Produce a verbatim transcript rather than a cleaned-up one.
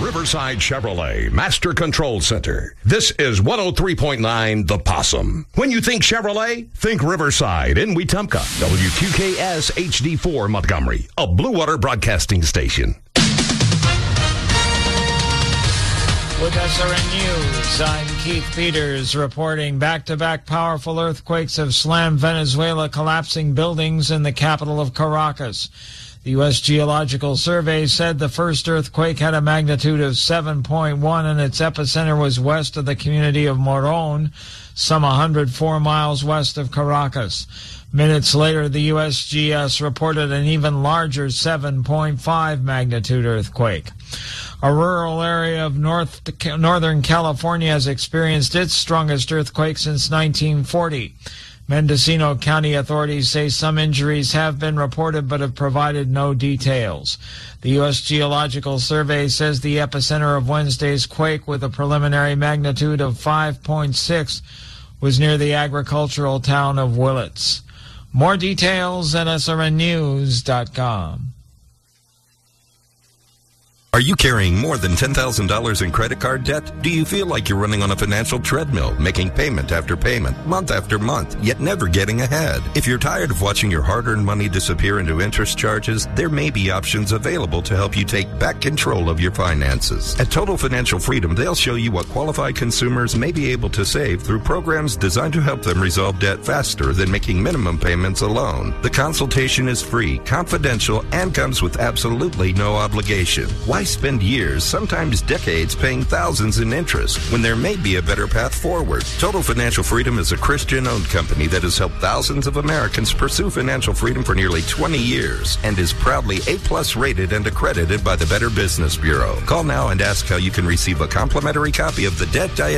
Riverside Chevrolet Master Control Center. This is one oh three point nine The Possum. When you think Chevrolet, think Riverside in Wetumpka. W Q K S H D four Montgomery, a Blue Water Broadcasting station. With S R N News, I'm Keith Peters reporting back-to-back powerful earthquakes have slammed Venezuela, collapsing buildings in the capital of Caracas. The U S Geological Survey said the first earthquake had a magnitude of seven point one and its epicenter was west of the community of Moron, some one hundred four miles west of Caracas. Minutes later, the U S G S reported an even larger seven point five magnitude earthquake. A rural area of North, Northern California has experienced its strongest earthquake since nineteen forty. Mendocino County authorities say some injuries have been reported but have provided no details. The U S Geological Survey says the epicenter of Wednesday's quake, with a preliminary magnitude of five point six, was near the agricultural town of Willits. More details at S R N news dot com. Are you carrying more than ten thousand dollars in credit card debt? Do you feel like you're running on a financial treadmill, making payment after payment, month after month, yet never getting ahead? If you're tired of watching your hard-earned money disappear into interest charges, there may be options available to help you take back control of your finances. At Total Financial Freedom, they'll show you what qualified consumers may be able to save through programs designed to help them resolve debt faster than making minimum payments alone. The consultation is free, confidential, and comes with absolutely no obligation. Why spend years, sometimes decades, paying thousands in interest when there may be a better path forward? Total Financial Freedom is a Christian-owned company that has helped thousands of Americans pursue financial freedom for nearly twenty years and is proudly A-plus rated and accredited by the Better Business Bureau. Call now and ask how you can receive a complimentary copy of the Debt Diet